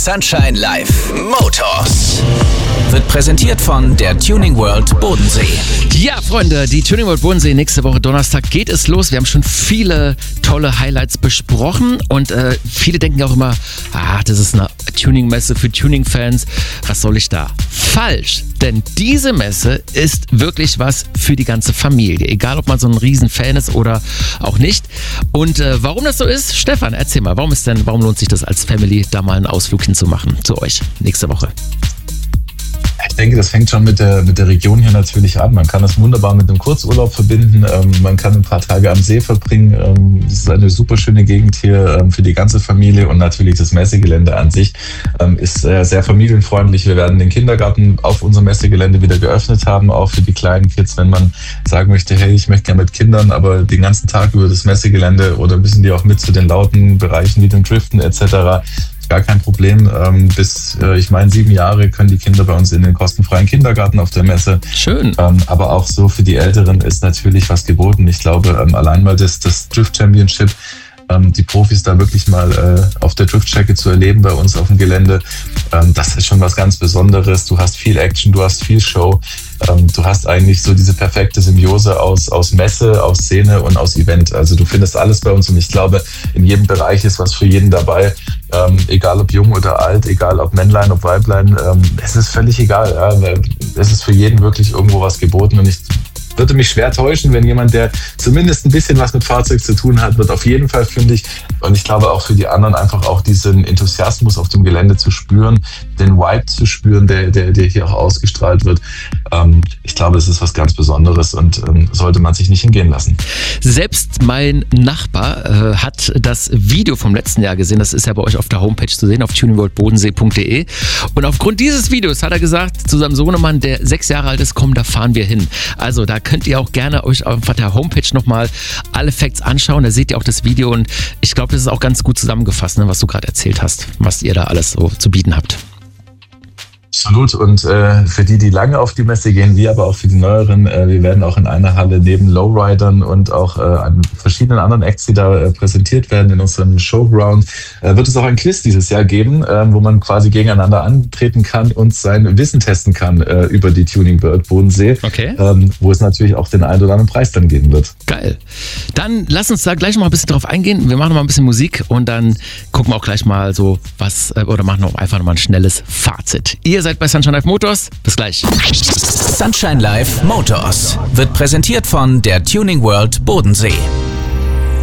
Sunshine Live Motors wird präsentiert von der Tuning World Bodensee. Ja, Freunde, die Tuning World Bodensee, nächste Woche Donnerstag geht es los. Wir haben schon viele tolle Highlights besprochen und viele denken auch immer, das ist eine Tuning-Messe für Tuning-Fans. Was soll ich da? Falsch, denn diese Messe ist wirklich was für die ganze Familie. Egal, ob man so ein Riesenfan ist oder auch nicht. Und warum das so ist, Stefan, erzähl mal, warum lohnt sich das als Family, da mal einen Ausflug hinzumachen zu euch nächste Woche? Ich denke, das fängt schon mit der Region hier natürlich an. Man kann das wunderbar mit einem Kurzurlaub verbinden. Man kann ein paar Tage am See verbringen. Das ist eine super schöne Gegend hier für die ganze Familie. Und natürlich das Messegelände an sich ist sehr familienfreundlich. Wir werden den Kindergarten auf unserem Messegelände wieder geöffnet haben, auch für die kleinen Kids, wenn man sagen möchte, hey, ich möchte gerne mit Kindern, aber den ganzen Tag über das Messegelände oder müssen die auch mit zu den lauten Bereichen wie dem Driften etc., gar kein Problem. Bis, 7 Jahre können die Kinder bei uns in den kostenfreien Kindergarten auf der Messe. Schön. Aber auch so für die Älteren ist natürlich was geboten. Ich glaube, allein mal das Drift Championship, die Profis da wirklich mal auf der Driftstrecke zu erleben bei uns auf dem Gelände, das ist schon was ganz Besonderes. Du hast viel Action, du hast viel Show. Du hast eigentlich so diese perfekte Symbiose aus Messe, aus Szene und aus Event. Also du findest alles bei uns und ich glaube, in jedem Bereich ist was für jeden dabei. Egal ob jung oder alt, egal ob Männlein, ob Weiblein, es ist völlig egal. Ja? Es ist für jeden wirklich irgendwo was geboten und ich würde mich schwer täuschen, wenn jemand, der zumindest ein bisschen was mit Fahrzeug zu tun hat, wird auf jeden Fall fündig. Und ich glaube auch für die anderen einfach auch diesen Enthusiasmus auf dem Gelände zu spüren, den Vibe zu spüren, der hier auch ausgestrahlt wird. Ich glaube, es ist was ganz Besonderes und sollte man sich nicht hingehen lassen. Selbst mein Nachbar hat das Video vom letzten Jahr gesehen. Das ist ja bei euch auf der Homepage zu sehen, auf tuningworldbodensee.de. Und aufgrund dieses Videos hat er gesagt, zu seinem Sohnemann, der 6 Jahre alt ist, komm, da fahren wir hin. Also da könnt ihr auch gerne euch auf der Homepage nochmal alle Facts anschauen. Da seht ihr auch das Video und ich glaube, das ist auch ganz gut zusammengefasst, ne, was du gerade erzählt hast, was ihr da alles so zu bieten habt. Absolut. Und für die lange auf die Messe gehen, wie aber auch für die Neueren, wir werden auch in einer Halle neben Lowridern und auch an verschiedenen anderen Acts, die da präsentiert werden in unserem Showground, wird es auch ein Quiz dieses Jahr geben, wo man quasi gegeneinander antreten kann und sein Wissen testen kann über die Tuning World Bodensee, okay. Wo es natürlich auch den einen oder anderen Preis dann geben wird. Geil. Dann lass uns da gleich noch mal ein bisschen drauf eingehen. Wir machen noch mal ein bisschen Musik und dann gucken wir auch gleich mal so machen einfach noch mal ein schnelles Fazit. Ihr seid bei Sunshine Live Motors. Bis gleich. Sunshine Live Motors wird präsentiert von der Tuning World Bodensee.